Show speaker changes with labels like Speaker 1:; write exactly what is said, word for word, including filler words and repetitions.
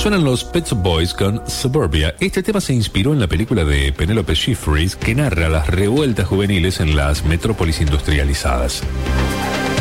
Speaker 1: Suenan los Pet Shop Boys con Suburbia. Este tema se inspiró en la película de Penélope Jeffries que narra las revueltas juveniles en las metrópolis industrializadas.